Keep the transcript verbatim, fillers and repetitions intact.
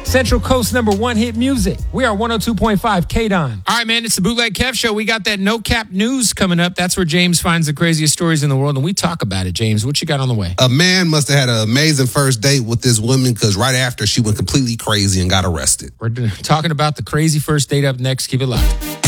Central Coast number one hit music. We are one oh two point five K-Don. All right, man, it's the Bootleg Kev Show. We got that No Cap News coming up. That's where James finds the craziest stories in the world, and we talk about it. James, what you got on the way? A man must have had an amazing first date with this woman because right after she went completely crazy and got arrested. We're talking about the crazy first date up next. Keep it locked.